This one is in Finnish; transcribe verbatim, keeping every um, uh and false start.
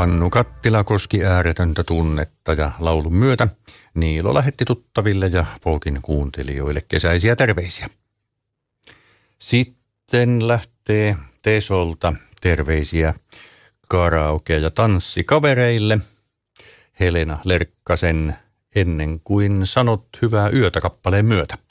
Hannu Kattila koski ääretöntä tunnetta ja laulun myötä Niilo lähetti tuttaville ja Polkin kuuntelijoille kesäisiä terveisiä. Sitten lähtee Tesolta terveisiä karaoke- ja tanssikavereille. Helena Lerkkasen Ennen kuin sanot hyvää yötä kappaleen myötä.